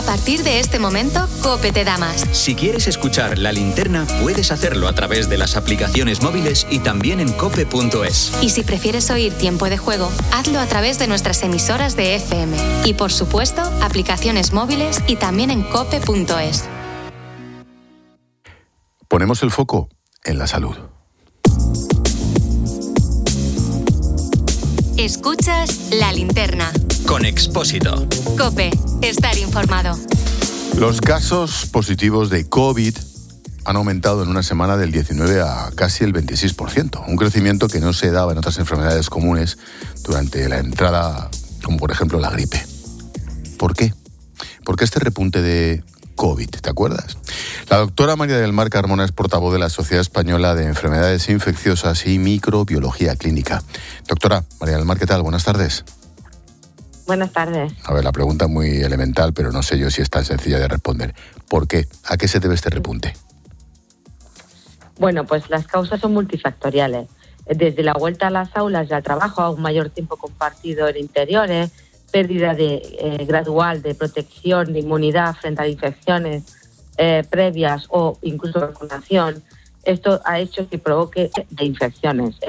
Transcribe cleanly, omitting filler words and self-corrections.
A partir de este momento, COPE te da más. Si quieres escuchar La Linterna, puedes hacerlo a través de las aplicaciones móviles y también en cope.es. Y si prefieres oír Tiempo de Juego, hazlo a través de nuestras emisoras de FM. Y por supuesto, aplicaciones móviles y también en cope.es. Ponemos el foco en la salud. Escuchas La Linterna. Con Expósito. COPE. Estar informado. Los casos positivos de COVID han aumentado en una semana del 19 a casi el 26%. Un crecimiento que no se daba en otras enfermedades comunes durante la entrada, como por ejemplo la gripe. ¿Por qué? ¿Por qué este repunte de COVID? ¿Te acuerdas? La doctora María del Mar Carmona es portavoz de la Sociedad Española de Enfermedades Infecciosas y Microbiología Clínica. Doctora María del Mar, ¿qué tal? Buenas tardes. Buenas tardes. A ver, la pregunta es muy elemental, pero no sé yo si es tan sencilla de responder. ¿Por qué? ¿A qué se debe este repunte? Bueno, pues las causas son multifactoriales. Desde la vuelta a las aulas y al trabajo a un mayor tiempo compartido en interiores, pérdida gradual de protección, de inmunidad frente a infecciones previas o incluso vacunación. Esto ha hecho que provoque de infecciones.